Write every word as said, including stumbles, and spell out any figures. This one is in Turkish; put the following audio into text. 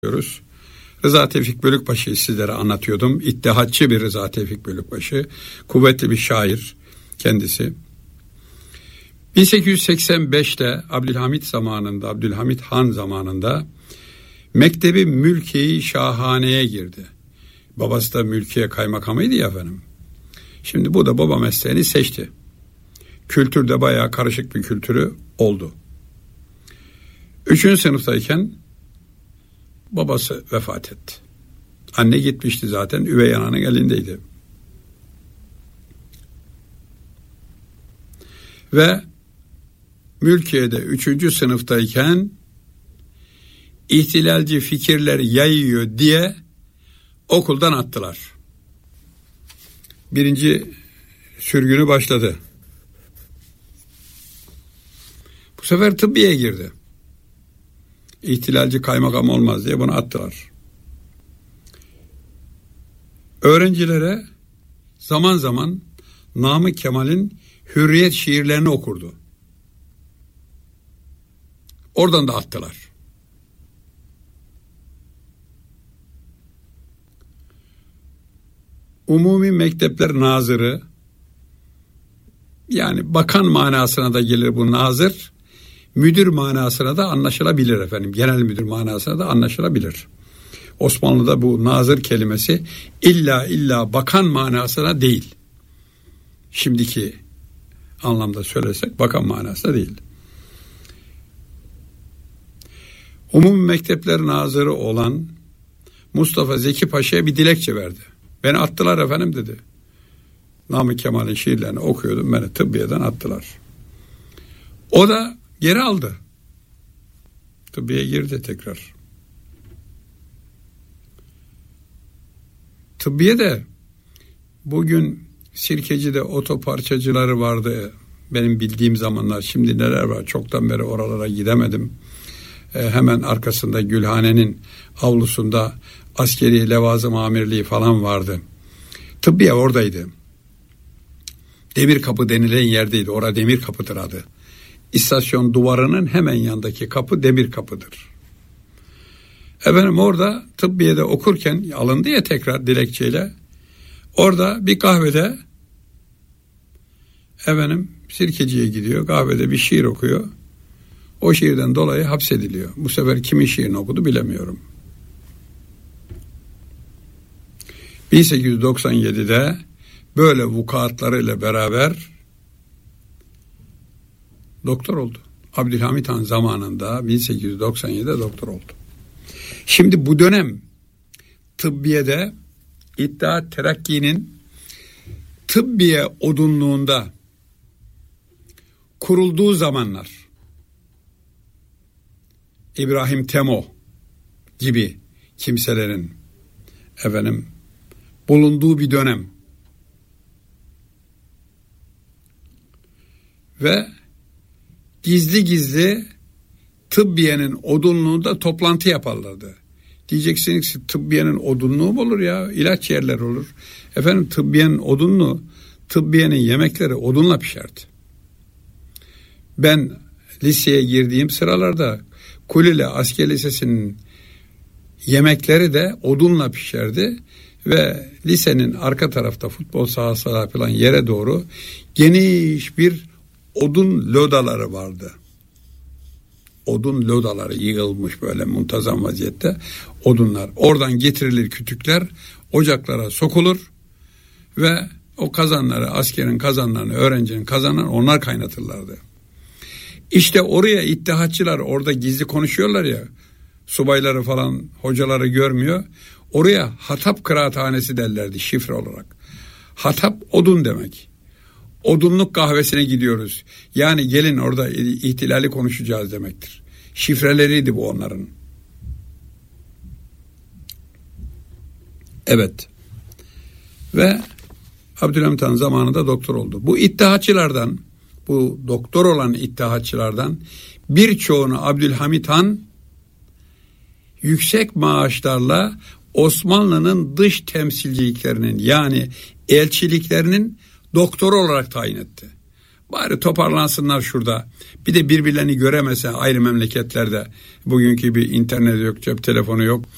diyoruz. Rıza Tevfik Bölükbaşı'yı sizlere anlatıyordum. İttihatçı bir Rıza Tevfik Bölükbaşı. Kuvvetli bir şair kendisi. bin sekiz yüz seksen beşte Abdülhamit zamanında, Abdülhamit Han zamanında Mektebi Mülkiye-i Şahane'ye girdi. Babası da mülkiye kaymakamıydı ya efendim. Şimdi bu da baba mesleğini seçti. Kültürde bayağı karışık bir kültürü oldu. Üçüncü sınıftayken babası vefat etti. Anne gitmişti zaten, üvey ananın elindeydi. Ve Mülkiye'de üçüncü sınıftayken ihtilalci fikirler yayıyor diye okuldan attılar. Birinci sürgünü başladı. Bu sefer tıbbiyeye girdi. İhtilalci kaymakam olmaz diye bunu attılar. Öğrencilere zaman zaman Namık Kemal'in Hürriyet şiirlerini okurdu. Oradan da attılar. Umumi Mektepler Nazırı, yani bakan manasına da gelir bu nazır, müdür manasına da anlaşılabilir efendim. Genel müdür manasına da anlaşılabilir. Osmanlı'da bu nazır kelimesi illa illa bakan manasına değil. Şimdiki anlamda söylesek bakan manasına değil. Umumi Mektepler Nazırı olan Mustafa Zeki Paşa'ya bir dilekçe verdi. Beni attılar efendim dedi. Namık Kemal'in şiirlerini okuyordum, beni tıbbiyeden attılar. O da geri aldı. Tıbbiye girdi tekrar. Tıbbiye de bugün Sirkeci'de otoparçacıları vardı. Benim bildiğim zamanlar, şimdi neler var çoktan beri oralara gidemedim. E, hemen arkasında Gülhane'nin avlusunda askeri levazım amirliği falan vardı. Tıbbiye oradaydı. Demirkapı denilen yerdeydi. Orada Demirkapı'dır adı. İstasyon duvarının hemen yanındaki kapı Demirkapı'dır. Efendim orada tıbbiyede okurken alındı ya tekrar dilekçeyle. Orada bir kahvede efendim Sirkeci'ye gidiyor. Kahvede bir şiir okuyor. O şiirden dolayı hapsediliyor. Bu sefer kimin şiirini okudu bilemiyorum. bin sekiz yüz doksan yedide böyle vukuatlarıyla beraber doktor oldu. Abdülhamit Han zamanında bin sekiz yüz doksan yedide doktor oldu. Şimdi bu dönem tıbbiyede İttihat Terakki'nin tıbbiye odunluğunda kurulduğu zamanlar, İbrahim Temo gibi kimselerin efendim bulunduğu bir dönem ve gizli gizli tıbbiyenin odunluğunda toplantı yaparlardı. Diyeceksiniz ki tıbbiyenin odunluğu mu olur ya? İlaç yerleri olur. Efendim tıbbiyenin odunluğu, tıbbiyenin yemekleri odunla pişerdi. Ben liseye girdiğim sıralarda Kuleli Asker Lisesi'nin yemekleri de odunla pişerdi ve lisenin arka tarafta futbol sahası falan yere doğru geniş bir odun lodaları vardı. Odun lodaları yığılmış böyle muntazam vaziyette odunlar. Oradan getirilir kütükler, ocaklara sokulur ve o kazanları, askerin kazanlarını, öğrencinin kazanlarını onlar kaynatırlardı. İşte oraya ittihatçılar orada gizli konuşuyorlar ya, subayları falan hocaları görmüyor. Oraya Hatap kıraathanesi derlerdi şifre olarak. Hatap odun demek. Odunluk kahvesine gidiyoruz. Yani gelin orada ihtilali konuşacağız demektir. Şifreleriydi bu onların. Evet. Ve Abdülhamit Han zamanında doktor oldu. Bu ittihatçılardan, bu doktor olan ittihatçılardan birçoğunu Abdülhamit Han yüksek maaşlarla Osmanlı'nın dış temsilciliklerinin yani elçiliklerinin doktor olarak tayin etti. Bari toparlansınlar şurada. Bir de birbirlerini göremese ayrı memleketlerde, bugünkü bir internet yok, cep telefonu yok.